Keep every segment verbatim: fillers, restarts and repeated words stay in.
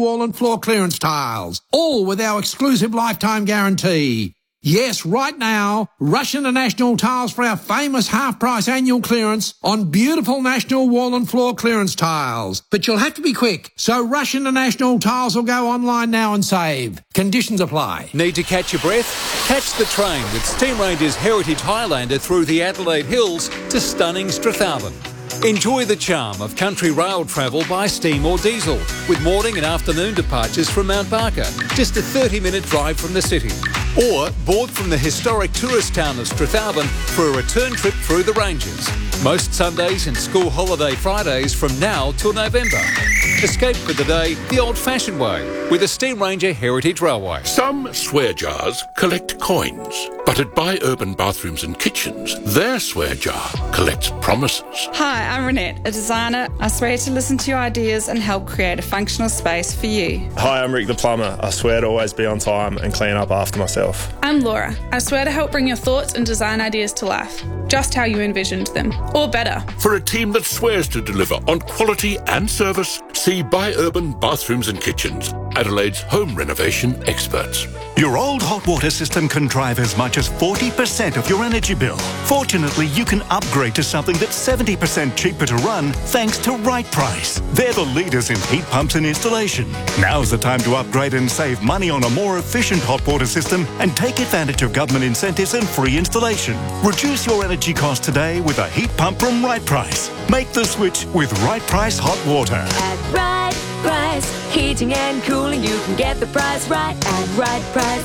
wall and floor clearance tiles, all with our exclusive lifetime guarantee. Yes, right now, rush into National Tiles for our famous half-price annual clearance on beautiful National wall and floor clearance tiles. But you'll have to be quick, so rush into National Tiles or go online now and save. Conditions apply. Need to catch your breath? Catch the train with Steam Ranger's Heritage Highlander through the Adelaide Hills to stunning Strathalbyn. Enjoy the charm of country rail travel by steam or diesel, with morning and afternoon departures from Mount Barker, just a thirty minute drive from the city. Or board from the historic tourist town of Strathalbyn for a return trip through the Ranges. Most Sundays and school holiday Fridays from now till November. Escape for the day the old-fashioned way with a Steam Ranger Heritage Railway. Some swear jars collect coins, but at Buy Urban Bathrooms and Kitchens, their swear jar collects promises. Hi, I'm Renette, a designer. I swear to listen to your ideas and help create a functional space for you. Hi, I'm Rick the plumber. I swear to always be on time and clean up after myself. I'm Laura. I swear to help bring your thoughts and design ideas to life, just how you envisioned them, or better. For a team that swears to deliver on quality and service, see Buy Urban Bathrooms and Kitchens, Adelaide's home renovation experts. Your old hot water system can drive as much as forty percent of your energy bill. Fortunately, you can upgrade to something that's seventy percent cheaper to run thanks to Right Price. They're the leaders in heat pumps and installation. Now's the time to upgrade and save money on a more efficient hot water system and take advantage of government incentives and free installation. Reduce your energy costs today with a heat pump from Right Price. Make the switch with Right Price Hot Water. At Right Price, heating and cooling, you can get the price right at Right Price.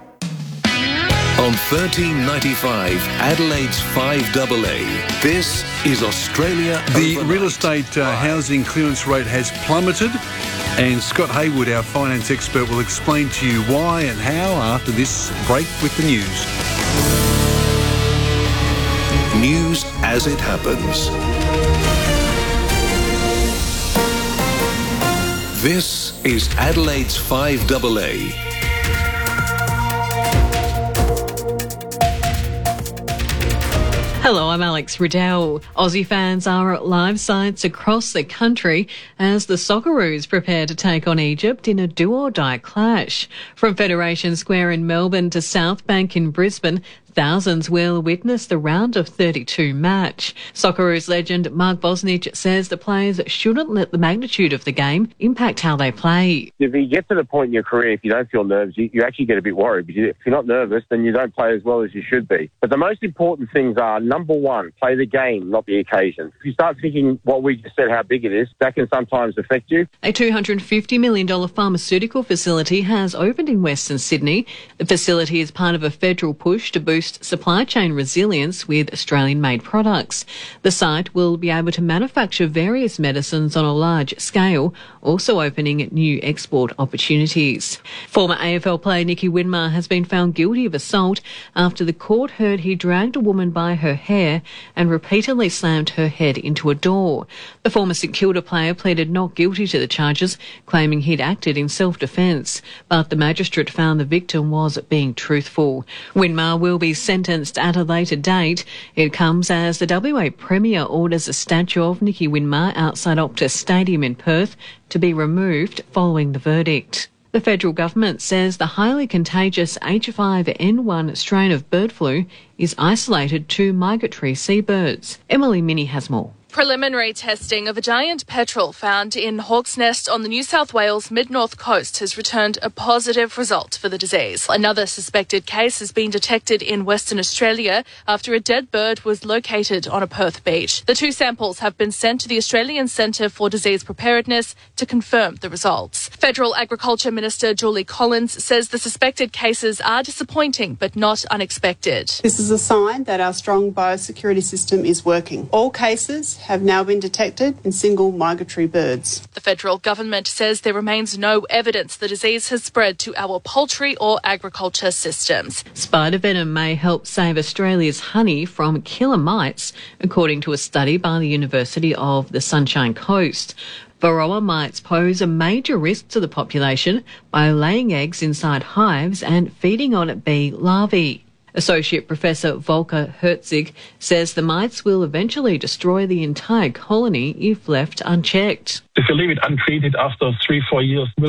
On thirteen ninety-five, Adelaide's five A A. This is Australia The Overnight. real estate uh, housing clearance rate has plummeted, and Scott Haywood, our finance expert, will explain to you why and how after this break with the news. News as it happens. This is Adelaide's five A A. Hello, I'm Alex Riddell. Aussie fans are at live sites across the country as the Socceroos prepare to take on Egypt in a do-or-die clash. From Federation Square in Melbourne to South Bank in Brisbane, thousands will witness the round of thirty-two match. Socceroos legend Mark Bosnich says the players shouldn't let the magnitude of the game impact how they play. If you get to the point in your career, if you don't feel nerves, you, you actually get a bit worried. Because if you're not nervous, then you don't play as well as you should be. But the most important things are, number one, play the game, not the occasion. If you start thinking what we just said, how big it is, that can sometimes affect you. A two hundred fifty million dollars pharmaceutical facility has opened in Western Sydney. The facility is part of a federal push to boost supply chain resilience with Australian-made products. The site will be able to manufacture various medicines on a large scale, also opening new export opportunities. Former A F L player Nicky Winmar has been found guilty of assault after the court heard he dragged a woman by her hair and repeatedly slammed her head into a door. The former St Kilda player pleaded not guilty to the charges, claiming he'd acted in self-defence, but the magistrate found the victim was being truthful. Winmar will be sentenced at a later date. It comes as the W A Premier orders a statue of Nicky Winmar outside Optus Stadium in Perth to be removed following the verdict. The federal government says the highly contagious H five N one strain of bird flu is isolated to migratory seabirds. Emily Minnie has more. Preliminary testing of a giant petrel found in Hawk's Nest on the New South Wales mid-north coast has returned a positive result for the disease. Another suspected case has been detected in Western Australia after a dead bird was located on a Perth beach. The two samples have been sent to the Australian Centre for Disease Preparedness to confirm the results. Federal Agriculture Minister Julie Collins says the suspected cases are disappointing but not unexpected. This is a sign that our strong biosecurity system is working. All cases have now been detected in single migratory birds. The federal government says there remains no evidence the disease has spread to our poultry or agriculture systems. Spider venom may help save Australia's honey from killer mites, according to a study by the University of the Sunshine Coast. Varroa mites pose a major risk to the population by laying eggs inside hives and feeding on bee larvae. Associate Professor Volker Herzig says the mites will eventually destroy the entire colony if left unchecked. If you leave it untreated after three, four years,